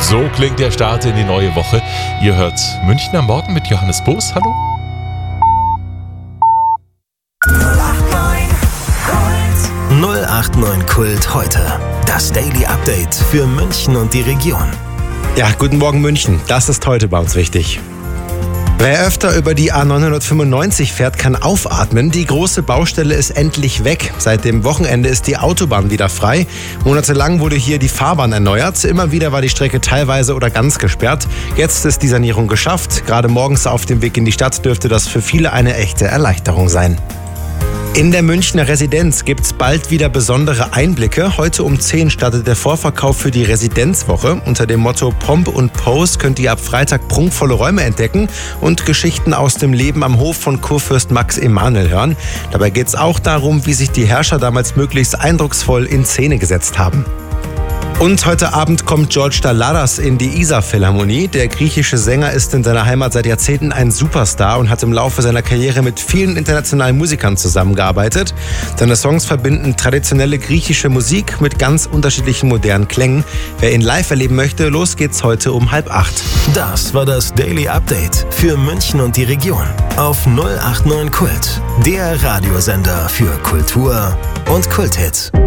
So klingt der Start in die neue Woche. Ihr hört München am Morgen mit Johannes Boos. Hallo. 089 Kult heute. Das Daily Update für München und die Region. Ja, guten Morgen München. Das ist heute bei uns wichtig. Wer öfter über die A995 fährt, kann aufatmen. Die große Baustelle ist endlich weg. Seit dem Wochenende ist die Autobahn wieder frei. Monatelang wurde hier die Fahrbahn erneuert. Immer wieder war die Strecke teilweise oder ganz gesperrt. Jetzt ist die Sanierung geschafft. Gerade morgens auf dem Weg in die Stadt dürfte das für viele eine echte Erleichterung sein. In der Münchner Residenz gibt's bald wieder besondere Einblicke. Heute um 10 startet der Vorverkauf für die Residenzwoche. Unter dem Motto Pomp und Pose könnt ihr ab Freitag prunkvolle Räume entdecken und Geschichten aus dem Leben am Hof von Kurfürst Max Emanuel hören. Dabei geht's auch darum, wie sich die Herrscher damals möglichst eindrucksvoll in Szene gesetzt haben. Und heute Abend kommt George Dalaras in die Isar-Philharmonie. Der griechische Sänger ist in seiner Heimat seit Jahrzehnten ein Superstar und hat im Laufe seiner Karriere mit vielen internationalen Musikern zusammengearbeitet. Seine Songs verbinden traditionelle griechische Musik mit ganz unterschiedlichen modernen Klängen. Wer ihn live erleben möchte, los geht's heute um 7:30. Das war das Daily Update für München und die Region auf 089 Kult, der Radiosender für Kultur und Kulthits.